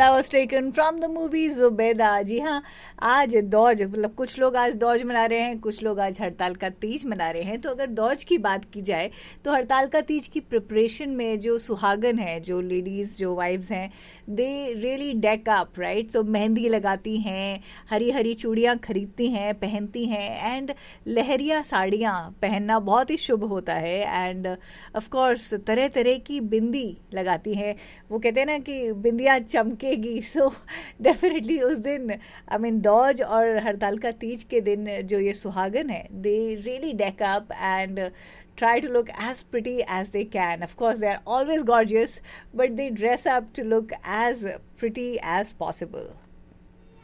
That was taken from the movie Zubeda. जी हाँ, आज दौज मतलब कुछ लोग आज दौज मना रहे हैं, कुछ लोग आज हड़ताल का तीज मना रहे हैं। तो अगर दौज की बात की जाए तो हड़ताल का तीज की प्रिपरेशन में जो सुहागन है, जो लेडीज़, जो वाइफ्स हैं, they really deck up, right. सो मेहंदी लगाती हैं, हरी हरी चूड़ियाँ खरीदती हैं, पहनती हैं, एंड लहरिया साड़ियाँ पहनना बहुत ही शुभ होता है। एंड ऑफ कोर्स तरह तरह की बिंदी लगाती हैं। वो कहते हैं ना कि बिंदिया चमकेगी। सो डेफिनेटली उस दिन, आई मीन दौज और हड़ताल का तीज के दिन जो ये सुहागन है, they really deck up and try to look as pretty as they can. Of course, they are always gorgeous, but they dress up to look as pretty as possible.